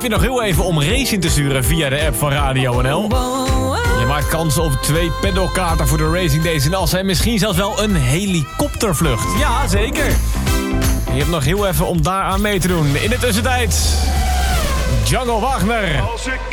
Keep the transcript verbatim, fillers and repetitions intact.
heb je nog heel even om race in te sturen via de app van Radio N L. Je maakt kans op twee paddelkaarten voor de Racing Days in Assen en misschien zelfs wel een helikoptervlucht. Ja, zeker. Je hebt nog heel even om daaraan mee te doen. In de tussentijd, Django Wagner.